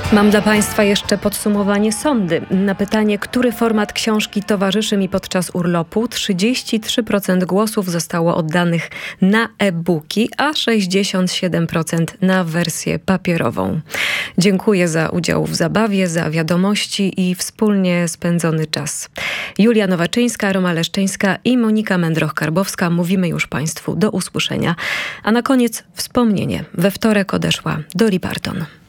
Mam dla Państwa jeszcze podsumowanie sądy. Na pytanie, który format książki towarzyszy mi podczas urlopu, 33% głosów zostało oddanych na e-booki, a 67% na wersję papierową. Dziękuję za udział w zabawie, za wiadomości i wspólnie spędzony czas. Julia Nowaczyńska, Roma Leszczyńska i Monika Mędroch-Karbowska mówimy już Państwu do usłyszenia. A na koniec wspomnienie. We wtorek odeszła Dolly Parton.